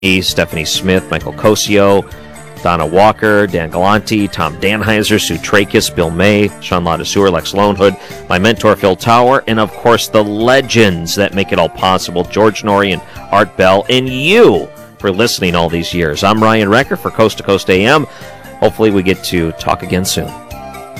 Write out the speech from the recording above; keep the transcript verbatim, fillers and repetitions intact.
Stephanie Smith, Michael Cosio, Donna Walker, Dan Galanti, Tom Danheiser, Sue Trachis, Bill May, Sean Ladesseur, Lex Lonehood, my mentor Phil Tower, and of course the legends that make it all possible, George Norrie and Art Bell, and you for listening all these years. I'm Ryan Recker for Coast to Coast A M. Hopefully we get to talk again soon.